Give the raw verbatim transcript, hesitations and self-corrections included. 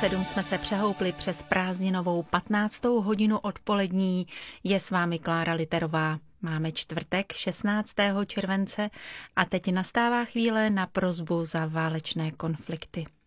sedm jsme se přehoupli přes prázdninovou patnáctou hodinu odpolední. Je s vámi Klára Literová. Máme čtvrtek šestnáctého července a teď nastává chvíle na prosbu za válečné konflikty.